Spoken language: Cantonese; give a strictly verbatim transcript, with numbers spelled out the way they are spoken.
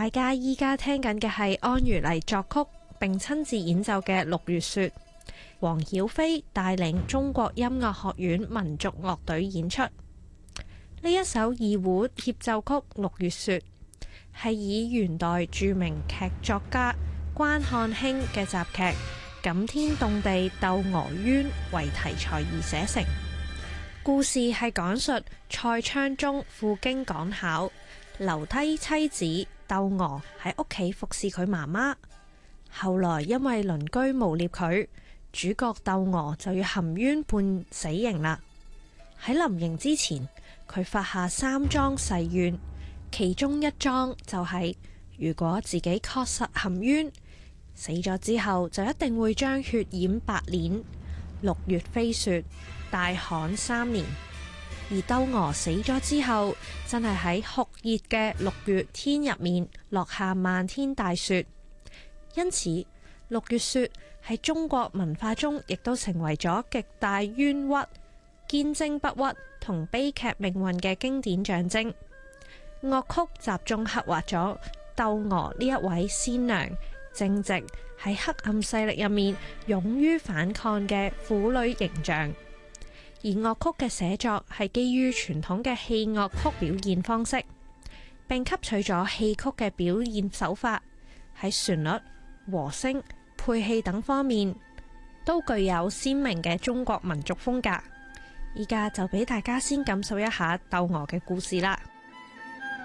大家依家聽緊嘅係安如麗作曲並親自演奏嘅《六月雪》，黃曉飛帶領中國音樂學院民族樂隊演出。呢一首二胡協奏曲《六月雪》係以元代著名劇作家關漢卿嘅雜劇《感天動地竇娥冤》為題材而寫成。故事係講述蔡昌宗赴京趕考，留低妻子竇娥喺屋企服侍佢媽媽。後來因為鄰居誣衊佢，主角竇娥就要含冤判死刑啦。喺臨刑之前，佢發下三樁誓願，其中一樁就係、是、如果自己確實含冤，死咗之後就一定會將血染白臉，六月飛雪，大旱三年。而竇娥死咗之後，真係喺酷熱嘅六月天入面落下漫天大雪，因此六月雪喺中國文化中亦都成為咗極大冤屈、堅貞不屈同悲劇命運嘅經典象徵。樂曲集中刻畫咗竇娥呢一位仙娘正直喺黑暗勢力入面勇於反抗嘅婦女形象。而樂曲嘅寫作係基於傳統嘅戲樂曲表現方式，並吸取咗戲曲嘅表現手法，喺旋律、和聲、配器等方面都具有鮮明嘅中國民族風格。依家就俾大家先感受一下竇娥嘅故事啦。